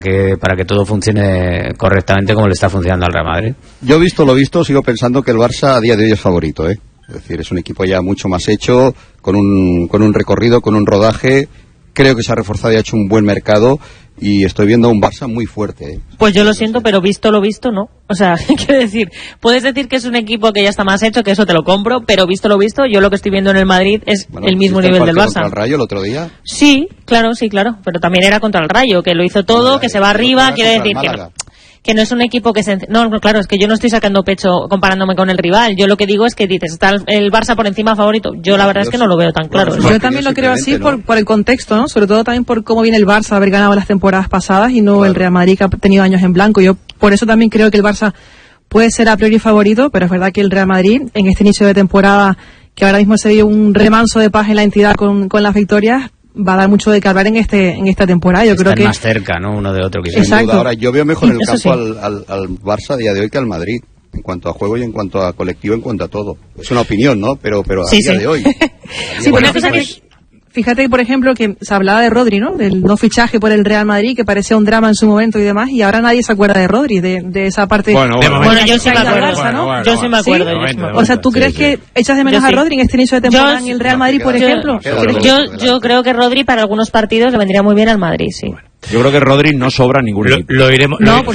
para que todo funcione correctamente como le está funcionando al Real Madrid. Yo visto lo visto, sigo pensando que el Barça a día de hoy es favorito, ¿eh? Es decir, es un equipo ya mucho más hecho, con un recorrido, con un rodaje. Creo que se ha reforzado y ha hecho un buen mercado y estoy viendo un Barça muy fuerte, ¿eh? Pues yo lo siento, pero visto lo visto, no. O sea, quiero decir, puedes decir que es un equipo que ya está más hecho, que eso te lo compro, pero visto lo visto, yo lo que estoy viendo en el Madrid es el mismo nivel del Barça. ¿Contra el Rayo el otro día? Sí, claro, pero también era contra el Rayo, que lo hizo todo, que se va arriba, quiere decir que no es un equipo que no, claro, es que yo no estoy sacando pecho comparándome con el rival. Yo lo que digo es que dices, está el Barça por encima favorito. Yo la verdad es que no lo veo tan claro. Yo también lo creo así, ¿no? por el contexto, ¿no? Sobre todo también por cómo viene el Barça, haber ganado las temporadas pasadas y no el Real Madrid, que ha tenido años en blanco. Yo por eso también creo que el Barça puede ser a priori favorito, pero es verdad que el Real Madrid, en este inicio de temporada, que ahora mismo se vio un remanso de paz en la entidad con las victorias, va a dar mucho de que hablar en esta temporada. Yo creo que más cerca, ¿no? Uno de otro, quizás. Exacto. Ahora, yo veo mejor en el campo al Barça a día de hoy que al Madrid, en cuanto a juego y en cuanto a colectivo, en cuanto a todo. Es una opinión, ¿no? Pero a día de hoy. Una cosa que... Fíjate, por ejemplo, que se hablaba de Rodri, ¿no? Del no fichaje por el Real Madrid, que parecía un drama en su momento y demás, y ahora nadie se acuerda de Rodri, de esa parte. Bueno, yo sí me acuerdo, ¿no? Yo sí me acuerdo. O sea, ¿tú crees que echas de menos a Rodri en este inicio de temporada en el Real Madrid, por ejemplo? Yo creo que Rodri para algunos partidos le vendría muy bien al Madrid, sí. Yo creo que Rodri no sobra ningún equipo. Por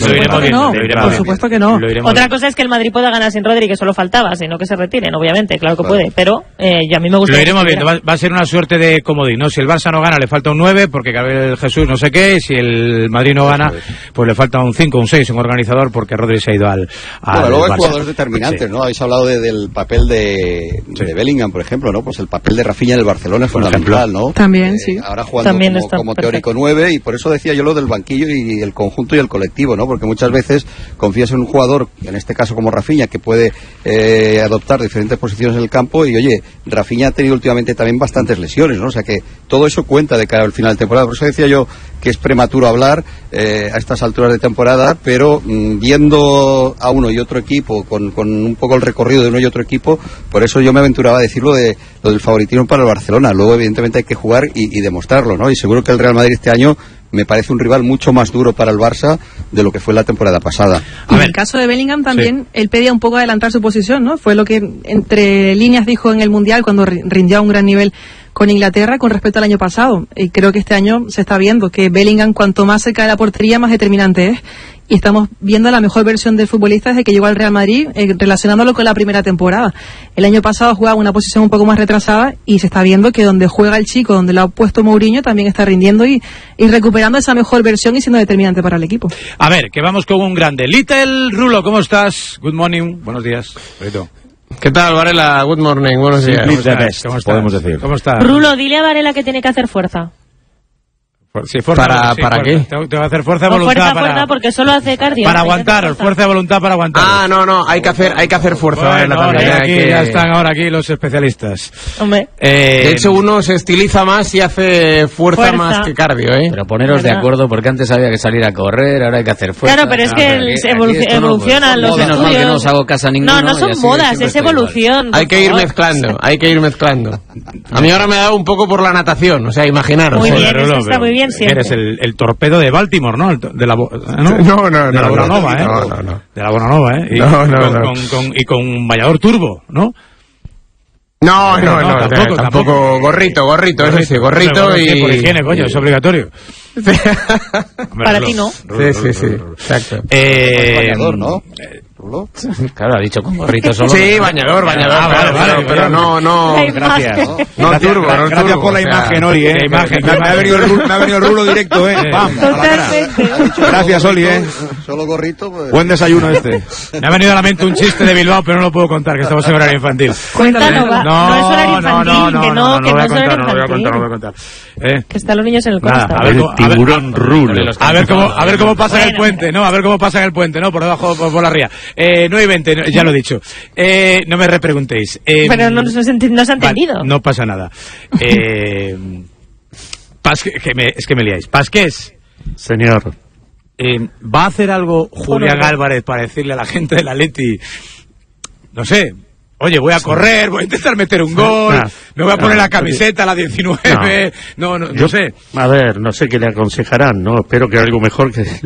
supuesto que no. Otra cosa es que el Madrid pueda ganar sin Rodri, que solo faltaba, sino que se retiren, obviamente, claro que puede, pero a mí me gusta. Lo iremos viendo, va a ser una suerte de comodín, ¿no? Si el Barça no gana, le falta un 9, porque Gabriel Jesús no sé qué, si el Madrid no gana, pues le falta un 5, un 6, un organizador, porque Rodri se ha ido al bueno, luego hay jugadores determinantes, ¿no? Habéis hablado del papel de Bellingham, por ejemplo, ¿no? Pues el papel de Rafinha en el Barcelona es fundamental, ¿no? También, sí. Ahora jugando como teórico 9, y por eso decía yo lo del banquillo y el conjunto y el colectivo, ¿no? Porque muchas veces confías en un jugador, en este caso como Rafinha, que puede adoptar diferentes posiciones en el campo, y oye, Rafinha ha tenido últimamente también bastantes lesiones, ¿no? O sea que todo eso cuenta de cara al final de temporada. Por eso decía yo que es prematuro hablar a estas alturas de temporada, pero viendo a uno y otro equipo, con un poco el recorrido de uno y otro equipo, por eso yo me aventuraba a decir lo del favoritismo para el Barcelona. Luego evidentemente hay que jugar y demostrarlo, ¿no? Y seguro que el Real Madrid este año me parece un rival mucho más duro para el Barça de lo que fue la temporada pasada. En el caso de Bellingham también, él pedía un poco adelantar su posición, ¿no? Fue lo que entre líneas dijo en el Mundial cuando rindió a un gran nivel con Inglaterra con respecto al año pasado. Y creo que este año se está viendo que Bellingham, cuanto más cerca de la portería, más determinante es. Y estamos viendo la mejor versión del futbolista desde que llegó al Real Madrid, relacionándolo con la primera temporada. El año pasado jugaba una posición un poco más retrasada y se está viendo que donde juega el chico, donde lo ha puesto Mourinho, también está rindiendo y recuperando esa mejor versión y siendo determinante para el equipo. A ver, que vamos con un grande. Little Rulo, ¿cómo estás? Good morning, buenos días. ¿Qué tal, Varela? Good morning, buenos días. ¿Cómo estás? ¿Cómo estás? Rulo, dile a Varela que tiene que hacer fuerza. Sí, fuerza, ¿Para qué? Te va a hacer fuerza de voluntad. Fuerza, porque solo hace cardio. Para aguantar, fuerza de voluntad para aguantar. Ah, no, hay que hacer fuerza. Bueno, ya están ahora aquí los especialistas. Hombre. De hecho, uno se estiliza más y hace fuerza más que cardio, ¿eh? Pero poneros de acuerdo, porque antes había que salir a correr, ahora hay que hacer fuerza. Claro, pero es que evolucionan los estudios. Menos mal que no os hago caso a ninguno. No son modas, es evolución. Hay que ir mezclando. A mí ahora me ha dado un poco por la natación, o sea, imaginaros. Muy bien, eso está muy bien siempre. Eres el torpedo de Baltimore, ¿no? De la Bonanova, ¿eh? No. De la Bonanova, ¿eh? Y con vallador turbo, ¿no? No, tampoco. Gorrito, eso sí, gorrito y... Por higiene, coño, es obligatorio. Para ti no. Sí, exacto. Bañador, ¿no? Claro, ha dicho con gorrito solo. Sí, bañador, vale, pero no. Gracias. No turbo. Gracias por la imagen, Oli, ¿eh? Me ha venido el rulo directo, ¿eh? ¡Pam! Gracias, Oli, ¿eh? Solo gorrito, pues... Buen desayuno este. Me ha venido a la mente un chiste de Bilbao, pero no lo puedo contar, que estamos en horario infantil. Cuéntalo, no es horario infantil, que no es horario infantil. No lo voy a contar. Que están los niños en el costa. Tiburón rulo. A ver cómo pasa en el puente, ¿no? A ver cómo pasa en el puente, ¿no? Por debajo, por la ría. 9:20, ya lo he dicho. No me repreguntéis. Pero no se ha entendido. No pasa nada. Es que me liáis. Pasqués. Señor. ¿Va a hacer algo Julián Álvarez para decirle a la gente del Atleti, no sé, Oye, voy a correr, voy a intentar meter un gol, me voy a poner la camiseta, la 19, no sé. A ver, no sé qué le aconsejarán, ¿no? Espero que algo mejor que